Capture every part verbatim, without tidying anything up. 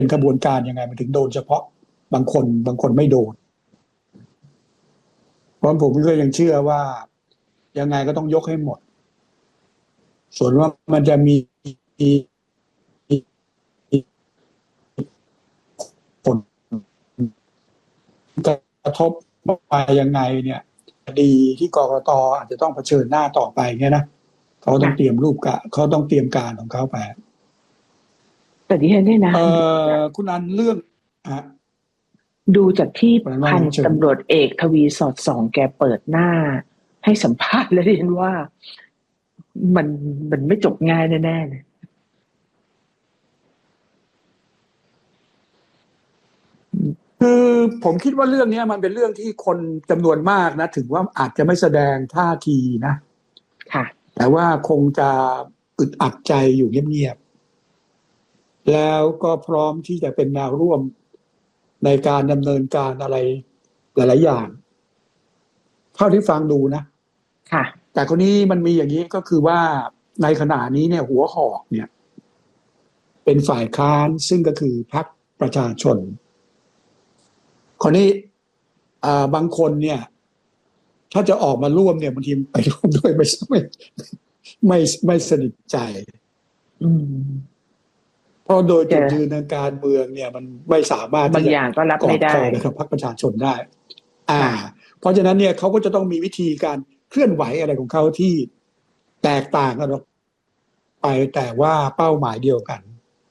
ขบวนการยังไงมันถึงโดนเฉพาะบางคนบางคนไม่โดนเพราะผมก็ยังเชื่อว่ายังไงก็ต้องยกให้หมดส่วนว่ามันจะมีผลกระทบไปยังไงเนี่ยคดีที่กกต.อาจจะต้องเผชิญหน้าต่อไปเงี้ยนะเขาต้องเตรียมรูปกะเขาต้องเตรียมการของเขาไปแต่ดิฉันเนี่ยนะคุณอันเรื่องดูจากที่พันตำรวจเอกทวีสอดส่องแกเปิดหน้าให้สัมภาษณ์แล้วดิฉันว่ามันมันไม่จบง่ายแน่ๆเลยคือผมคิดว่าเรื่องนี้มันเป็นเรื่องที่คนจำนวนมากนะถึงว่าอาจจะไม่แสดงท่าทีนะค่ะแต่ว่าคงจะอึดอัดใจอยู่เงียบๆแล้วก็พร้อมที่จะเป็นแนวร่วมในการดำเนินการอะไรหลายๆอย่างเท่าที่ฟังดูนะค่ะแต่คนนี้มันมีอย่างนี้ก็คือว่าในขณะนี้เนี่ยหัวหอกเนี่ยเป็นฝ่ายค้านซึ่งก็คือพรรคประชาชนคนนี้บางคนเนี่ยถ้าจะออกมาร่วมเนี่ยบางทีไปร่วมด้วยไม่ไม่ไม่ไม่สนิทใจเพราะโดยจุดยืนทางการเมืองเนี่ยมันไม่สามารถบางอย่างก็รับไม่ได้กับพรรคประชาชนได้อ่าเพราะฉะนั้นเนี่ยเขาก็จะต้องมีวิธีการเคลื่อนไหวอะไรของเขาที่แตกต่างกันออกไปแต่ว่าเป้าหมายเดียวกัน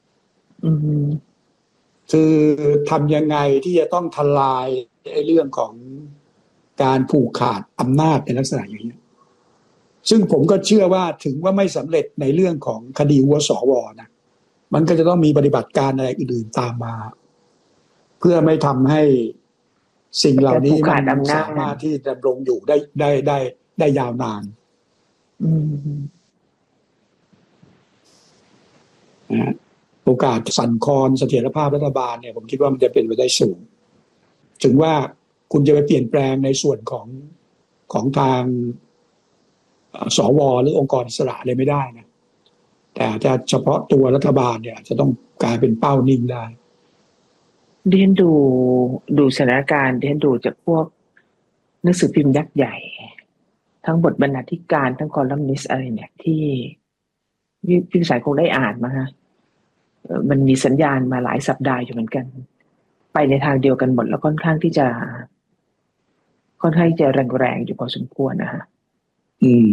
คือทำยังไงที่จะต้องทลายไอ้เรื่องของการผูกขาดอำนาจในลักษณะอย่างนี้ซึ่งผมก็เชื่อว่าถึงว่าไม่สำเร็จในเรื่องของคดีหัวสวนะมันก็จะต้องมีปฏิบัติการอะไรอื่นๆตามมาเพื่อไม่ทำให้สิ่งเหล่านี้มันสามารถที่จะดำรงอยู่ได้ได้ได้ได้ยาวนานนะโอกาสสั่นคลอนเสถียรภาพรัฐบาลเนี่ยผมคิดว่ามันจะเป็นไปได้สูงถึงว่าคุณจะไปเปลี่ยนแปลงในส่วนของของทางสวหรือองค์กรอิสระอะไรไม่ได้นะแต่จะเฉพาะตัวรัฐบาลเนี่ยจะต้องกลายเป็นเป้านิ่งได้เรียนดูดูสถานการณ์เรียนดูจากพวกหนังสือพิมพ์ยักษ์ใหญ่ทั้งบทบรรณาธิการทั้งคอลัมนิสต์อะไรเนี่ยที่พี่สายคงได้อ่านมาฮะมันมีสัญญาณมาหลายสัปดาห์อยู่เหมือนกันไปในทางเดียวกันหมดแล้วค่อนข้างที่จะค่อนข้างจะแรงๆอยู่พอสมควรนะฮะอืม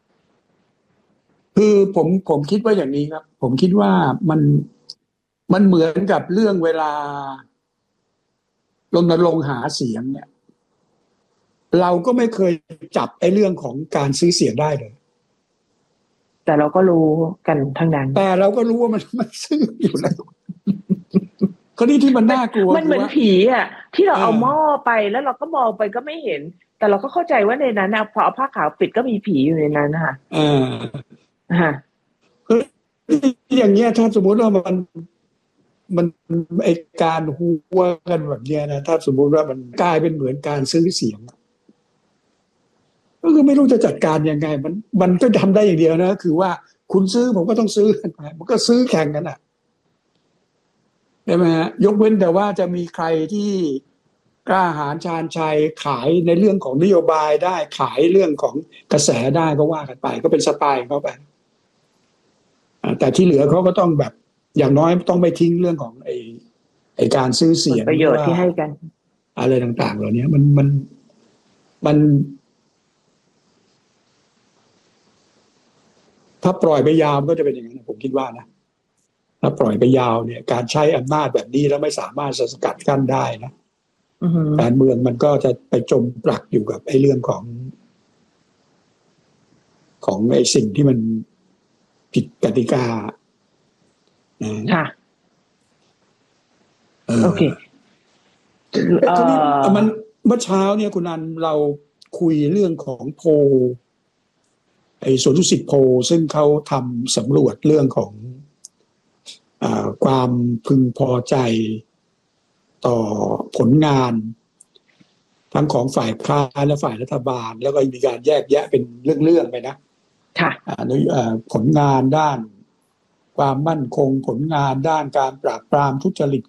คือผมผมคิดว่าอย่างนี้ครับผมคิดว่ามันมันเหมือนกับเรื่องเวลารณรงค์หาเสียงเนี่ยเราก็ไม่เคยจับไอ้เรื่องของการซื้อเสียงได้เลยแต่เราก็รู้กันทั้งนั้นแต่เราก็รู้ว่ามันมันซื้ออยู่แล้วคนนี้ที่มันน่ากลัวมันเหมือนผีอ่ะที่เราเอาหม้อไปแล้วเราก็มองไปก็ไม่เห็นแต่เราก็เข้าใจว่าในนั้นนะพอเอาผ้าขาวปิดก็มีผีอยู่ในนั้นนะคะอ่าฮะอย่างเงี้ยถ้าสมมติว่ามันมันไอการหัวกันแบบเนี้ยนะถ้าสมมติว่ามันกลายเป็นเหมือนการซื้อเสียงก็คือไม่รู้จะจัดการยังไงมันมันก็ทำได้อย่างเดียวนะคือว่าคุณซื้อผมก็ต้องซื้อมันก็ซื้อแข่งกันอ่ะใช่ไหมฮะยกเว้นแต่ว่าจะมีใครที่กล้าหาญชาญชัยขายในเรื่องของนโยบายได้ขายเรื่องของกระแสได้ก็ว่ากันไปก็เป็นสไตล์เขาไปแต่ที่เหลือเขาก็ต้องแบบอย่างน้อยต้องไม่ทิ้งเรื่องของไอ้ไอ้การซื้อเสียงประโยชน์ที่ให้กันอะไรต่างๆเหล่านี้มันมันมันถ้าปล่อยไปยาวก็จะเป็นอย่างนั้นผมคิดว่านะถ้าปล่อยไปยาวเนี่ยการใช้อำนาจแบบนี้แล้วไม่สามารถสกัดกั้นได้นะการเมืองมันก็จะไปจมปลักอยู่กับไอ้เรื่องของของไอ้สิ่งที่มันผิดกติกาค่ะโอเคทีนี้มันเมื่อเช้าเนี่ยคุณนันเราคุยเรื่องของโพลไอ้สวนดุสิตโพลซึ่งเขาทำสำรวจเรื่องของอ่าความพึงพอใจต่อผลงานทั้งของฝ่ายค้านและฝ่ายรัฐบาลแล้วก็มีการแยกแยะเป็นเรื่องๆไปนะค่ะผลงานด้านความมั่นคงผลงานด้านการปราบปรามทุจริต